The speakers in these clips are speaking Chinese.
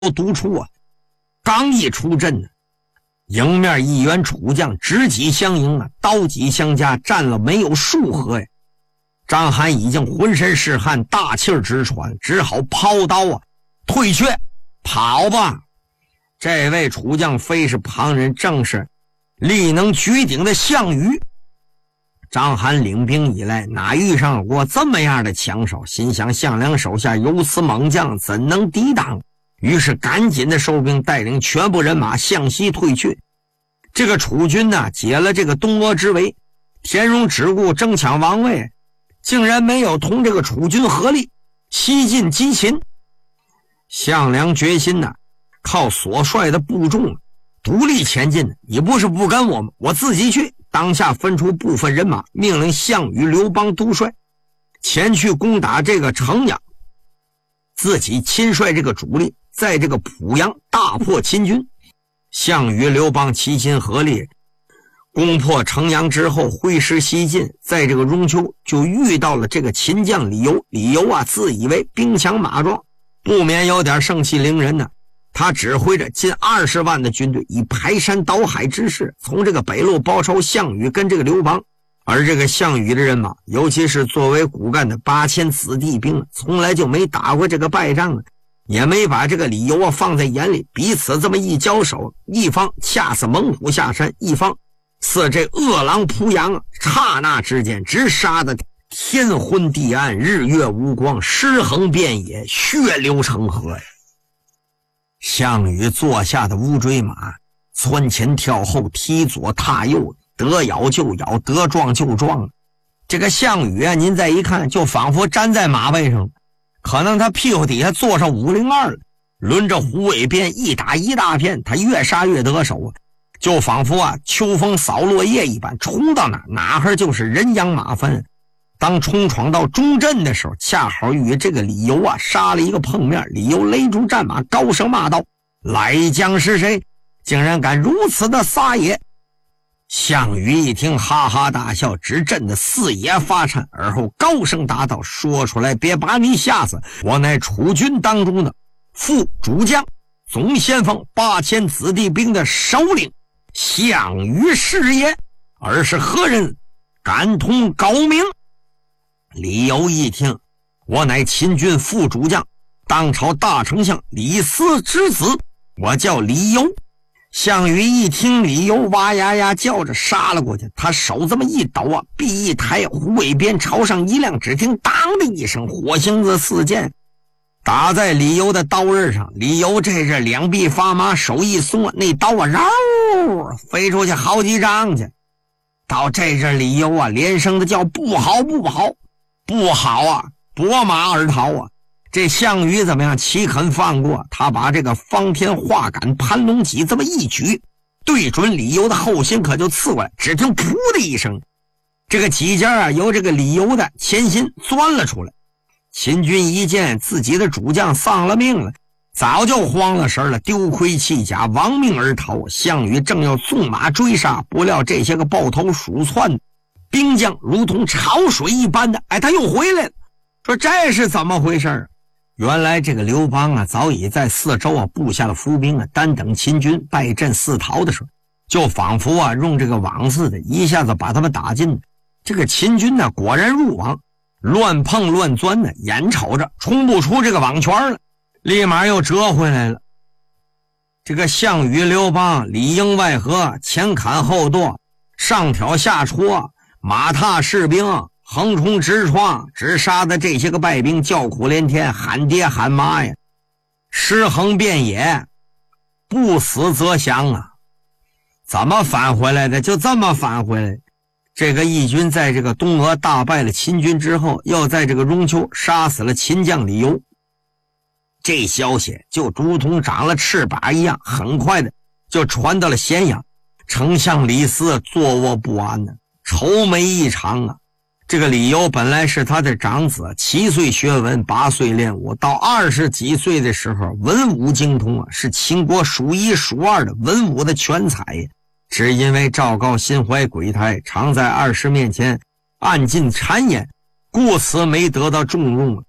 独处啊，刚一出阵呢，迎面一员楚将直戟相迎啊，刀戟相加，战了没有数合呀。张邯已经浑身是汗，大气直喘，只好抛刀啊，退却，跑吧。这位楚将非是旁人，正是力能举鼎的项羽。张邯领兵以来，哪遇上过这么样的强手？心想项梁手下有此猛将，怎能抵挡？于是赶紧的收兵，带领全部人马向西退去。这个楚军呢，解了这个东阿之围，田荣只顾争抢王位，竟然没有同这个楚军合力西进击秦。项梁决心呢，靠所率的部众独立前进，你不是不跟我们，我自己去。当下分出部分人马，命令项羽、刘邦督率前去攻打这个城阳，自己亲率这个主力在这个濮阳大破秦军。项羽、刘邦齐心合力攻破城阳之后，挥师西进，在这个雍丘就遇到了这个秦将李由。李由啊，自以为兵强马壮，不免有点盛气凌人呢。他指挥着近20万的军队，以排山倒海之势从这个北路包抄项羽跟这个刘邦。而这个项羽的人马，尤其是作为骨干的8000子弟兵，从来就没打过这个败仗，也没把这个理由放在眼里。彼此这么一交手，一方恰似猛虎下山，一方似这饿狼扑羊，刹那之间直杀的天昏地暗，日月无光，尸横遍野，血流成河呀。项羽坐下的乌骓马，蹿前跳后，踢左踏右，得咬就咬，得撞就撞。这个项羽啊，您再一看，就仿佛站在马背上，可能他屁股底下坐上502了，轮着虎尾鞭一打一大片，他越杀越得手啊，就仿佛啊秋风扫落叶一般，冲到哪儿就是人仰马翻。当冲闯到中阵的时候，恰好与这个李由啊杀了一个碰面。李由勒住战马，高声骂道：“来将是谁？竟然敢如此的撒野！”项羽一听，哈哈大笑，直震得四野发颤，而后高声答道：“说出来，别把你吓死！我乃楚军当中的副主将，总先锋8000子弟兵的首领项羽是也。而是何人？敢同高明？”李由一听，我乃秦军副主将，当朝大丞相李斯之子，我叫李由。项羽一听李由，哇呀呀叫着杀了过去。他手这么一抖啊，臂一抬，虎尾鞭朝上一亮，只听当的一声，火星子四溅，打在李由的刀刃上。李由这是两臂发麻，手一松啊，那刀啊绕飞出去好几丈去。到这阵李由啊连声的叫不好不好不好啊，拨马而逃啊。这项羽怎么样？岂肯放过？他把这个方天画杆盘龙戟这么一举，对准李由的后心可就刺过来。只听噗的一声，这个戟尖啊由这个李由的前心钻了出来。秦军一见自己的主将丧了命了，早就慌了神了，丢盔弃甲，亡命而逃。项羽正要纵马追杀，不料这些个抱头鼠窜兵将如同潮水一般的，他又回来了。说这是怎么回事？原来这个刘邦啊，早已在四周啊布下了伏兵啊，单等秦军败阵四逃的时候，就仿佛啊用这个网似的，一下子把他们打进。这个秦军呢，果然入网，乱碰乱钻呢，眼瞅着冲不出这个网圈了，立马又折回来了。这个项羽、刘邦里应外合，前砍后剁，上挑下戳，马踏士兵，横冲直撞，直杀的这些个败兵叫苦连天，喊爹喊妈呀，尸横遍野，不死则降啊！怎么返回来的？就这么返回来。这个义军在这个东阿大败了秦军之后，又在这个雍丘杀死了秦将李由。这消息就如同长了翅膀一样，很快的就传到了咸阳。丞相李斯坐卧不安呢，愁眉异常啊。这个李由本来是他的长子，7岁学文，8岁练武，到20几岁的时候文武精通啊，是秦国数1数2的文武的全才。只因为赵高心怀鬼胎，常在二师面前暗尽谗言，故此没得到重用。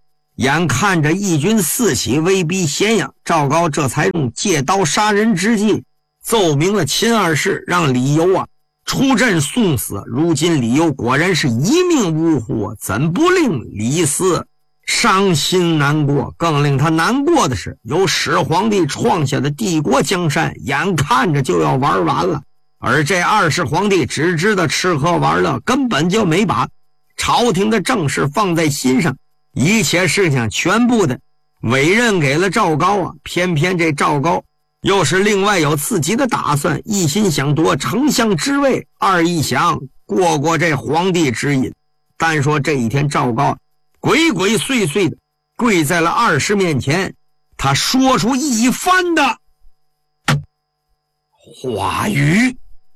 眼看着义军四起，威逼咸阳，赵高这才用借刀杀人之计奏明了秦二世，让李由出阵送死。如今李由果然是一命呜呼，怎不令李斯伤心难过？更令他难过的是，由始皇帝创下的帝国江山眼看着就要玩完了，而这二世皇帝只知道吃喝玩乐，根本就没把朝廷的政事放在心上，一切事情全部的委任给了赵高偏偏这赵高又是另外有自己的打算，一心想夺丞相之位，二一想过这皇帝之瘾。但说这一天，赵高鬼鬼祟祟的跪在了二世面前，他说出一番的话语。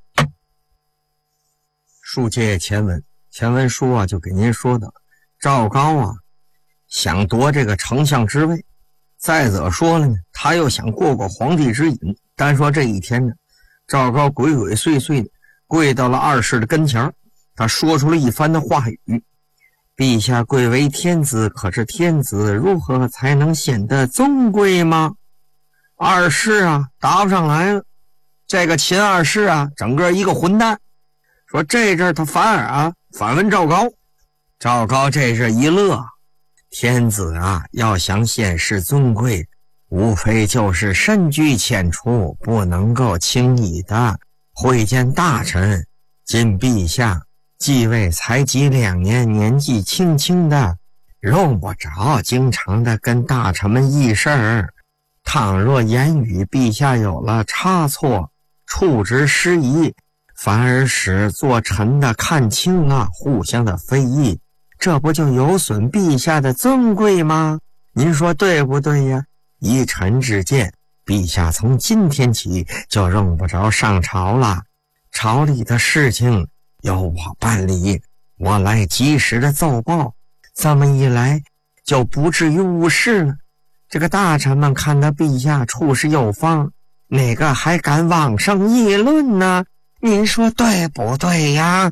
书接前文书就给您说的，赵高想夺这个丞相之位，再者说了呢，他又想过皇帝之瘾。单说这一天呢，赵高鬼鬼祟祟的跪到了二世的跟前，他说出了一番的话语。陛下贵为天子，可是天子如何才能显得尊贵吗？二世答不上来了。这个秦二世整个一个混蛋，说这阵他反而反问赵高。赵高这是一乐，天子要想显示尊贵，无非就是深居浅出，不能够轻易的会见大臣。今陛下继位才几2年，年纪轻轻的，用不着经常的跟大臣们议事儿。倘若言语陛下有了差错，处置失宜，反而使做臣的看清互相的非议，这不就有损陛下的尊贵吗？您说对不对呀？依臣之见，陛下从今天起就用不着上朝了，朝里的事情由我办理，我来及时的奏报，这么一来就不至于误事了。这个大臣们看到陛下处事有方，哪个还敢妄声议论呢？您说对不对呀？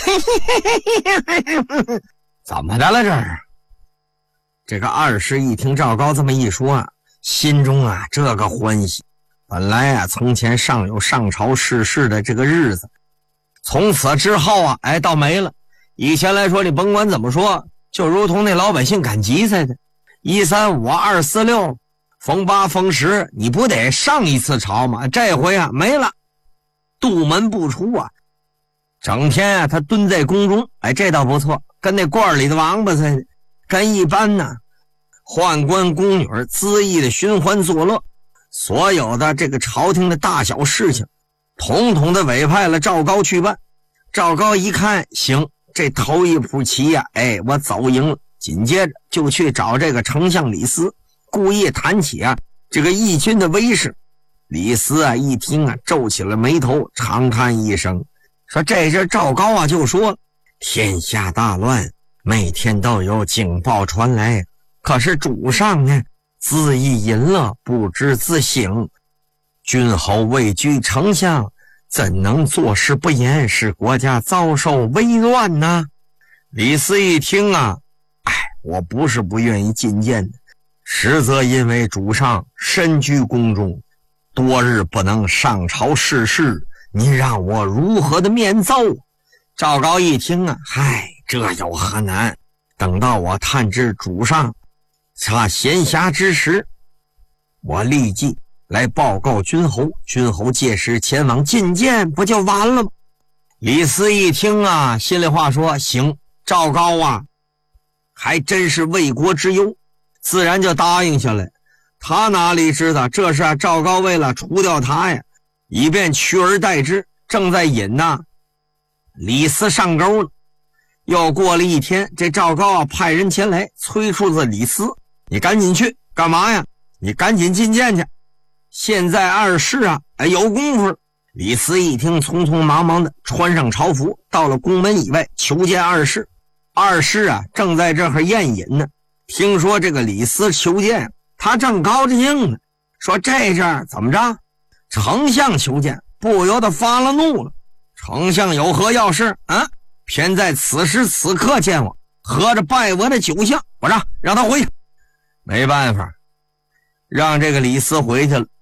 怎么的了这儿？这个二世一听赵高这么一说心中这个欢喜。本来从前尚有上朝视事的这个日子，从此之后倒没了。以前来说，你甭管怎么说，就如同那老百姓赶集似的，135、246，逢8逢10，你不得上一次朝吗？这回没了，杜门不出整天他蹲在宫中，这倒不错，跟那罐里的王八似的，跟一般宦官宫女恣意的寻欢作乐。所有的这个朝廷的大小事情统统的委派了赵高去办。赵高一看行，这头一步棋我走赢了，紧接着就去找这个丞相李斯，故意谈起这个义军的威势。李斯一听皱起了眉头，长叹一声，说这阵赵高就说，天下大乱，每天都有警报传来，可是主上呢恣意淫乐，不知自省，君侯位居丞相，怎能坐视不言，使国家遭受危乱呢？李斯一听我不是不愿意觐见的，实则因为主上身居宫中，多日不能上朝视事，您让我如何的面奏？赵高一听这有何难？等到我探知主上他闲暇之时，我立即来报告君侯，君侯届时前往觐见，不就完了吗？李斯一听心里话说，行，赵高还真是为国之忧，自然就答应下来。他哪里知道这是赵高为了除掉他呀，以便取而代之，正在引李斯上钩了。又过了一天，这赵高派人前来催促着李斯，你赶紧去干嘛呀？你赶紧觐见去，现在二世有功夫。李斯一听，匆匆忙忙的穿上朝服，到了宫门以外求见二世。二世正在这儿宴饮呢，听说这个李斯求见，他正高兴呢，说这阵儿怎么着，丞相求见，不由得发了怒了。丞相有何要事偏在此时此刻见我，喝着拜我的酒香，我让他回去。 没办法，让这个李斯回去了。